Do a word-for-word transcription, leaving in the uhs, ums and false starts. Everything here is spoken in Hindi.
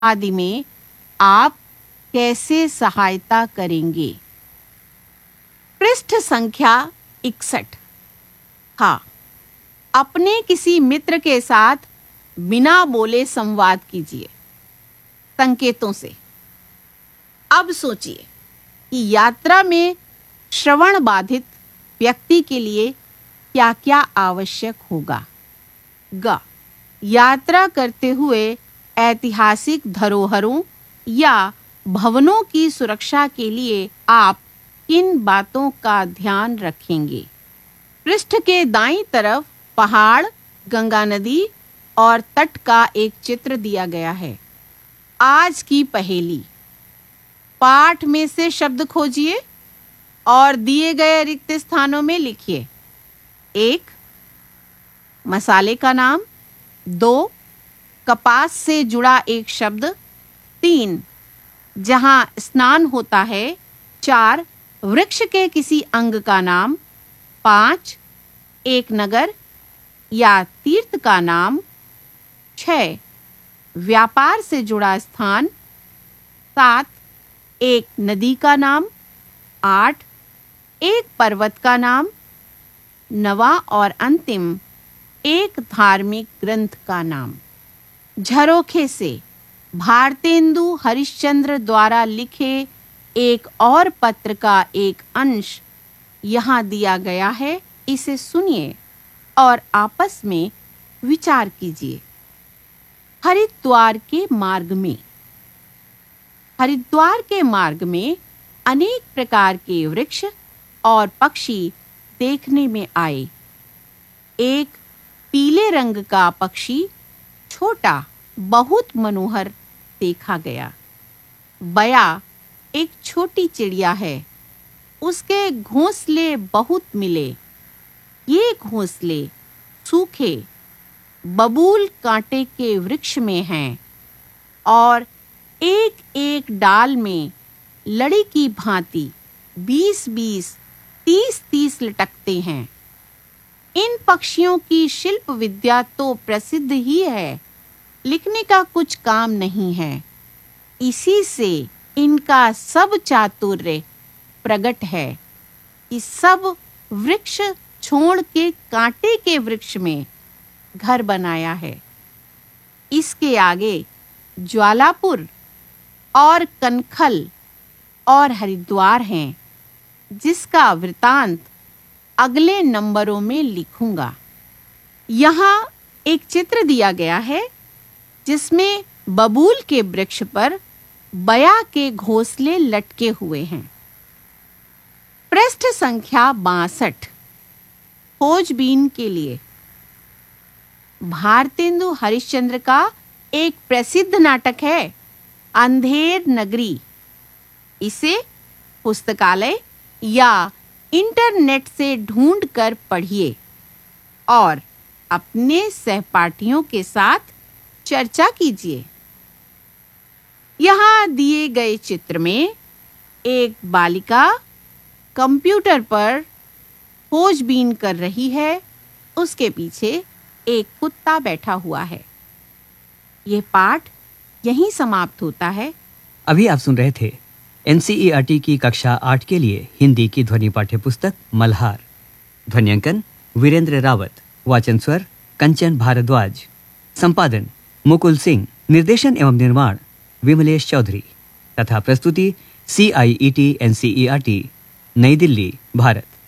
आदि में आप कैसे सहायता करेंगे? पृष्ठ संख्या इकसठ। हाँ, अपने किसी मित्र के साथ बिना बोले संवाद कीजिए संकेतों से। अब सोचिए कि यात्रा में श्रवण बाधित व्यक्ति के लिए क्या-क्या आवश्यक होगा। ग यात्रा करते हुए ऐतिहासिक धरोहरों या भवनों की सुरक्षा के लिए आप किन बातों का ध्यान रखेंगे? पृष्ठ के दाईं तरफ पहाड़, गंगा नदी और तट का एक चित्र दिया गया है। आज की पहेली, पाठ में से शब्द खोजिए और दिए गए रिक्त स्थानों में लिखिए। एक, मसाले का नाम। दो, कपास से जुड़ा एक शब्द। तीन, जहां स्नान होता है। चार, वृक्ष के किसी अंग का नाम। पाँच, एक नगर या तीर्थ का नाम। छह, व्यापार से जुड़ा स्थान। सात, एक नदी का नाम। आठ, एक पर्वत का नाम। नवा और अंतिम, एक धार्मिक ग्रंथ का नाम। झरोखे से भारतेंदु हरिश्चंद्र द्वारा लिखे एक और पत्र का एक अंश यहाँ दिया गया है। इसे सुनिए और आपस में विचार कीजिए। हरिद्वार के मार्ग में। हरिद्वार के मार्ग में अनेक प्रकार के वृक्ष और पक्षी देखने में आए। एक पीले रंग का पक्षी, छोटा, बहुत मनोहर देखा गया। बया एक छोटी चिड़िया है। उसके घोंसले बहुत मिले। ये घोंसले सूखे बबूल कांटे के वृक्ष में हैं और एक एक डाल में लड़ी की भांति बीस बीस, तीस तीस लटकते हैं। इन पक्षियों की शिल्प विद्या तो प्रसिद्ध ही है, लिखने का कुछ काम नहीं है। इसी से इनका सब चातुर्य प्रकट है। इस सब वृक्ष छोड़ के कांटे के वृक्ष में घर बनाया है। इसके आगे ज्वालापुर और कनखल और हरिद्वार हैं, जिसका वृतांत अगले नंबरों में लिखूंगा। यहाँ एक चित्र दिया गया है जिसमें बबूल के वृक्ष पर बया के घोंसले लटके हुए हैं। पृष्ठ संख्या बासठ। खोजबीन के लिए। भारतेंदु हरिश्चंद्र का एक प्रसिद्ध नाटक है अंधेर नगरी। इसे पुस्तकालय या इंटरनेट से ढूंढकर पढ़िए और अपने सहपाठियों के साथ चर्चा कीजिए। यहाँ दिए गए चित्र में एक बालिका कंप्यूटर पर खोजबीन कर रही है। उसके पीछे एक कुत्ता बैठा हुआ है। यह पाठ यहीं समाप्त होता है। अभी आप सुन रहे थे एनसीईआरटी की कक्षा आठ के लिए हिंदी की ध्वनि पाठ्य पुस्तक मल्हार। ध्वन्यांकन वीरेंद्र रावत। वाचन स्वर कंचन भारद्वाज। संपादन मुकुल सिंह। निर्देशन एवं निर्माण विमलेश चौधरी तथा प्रस्तुति सी आई E T N C E R T नई दिल्ली, भारत।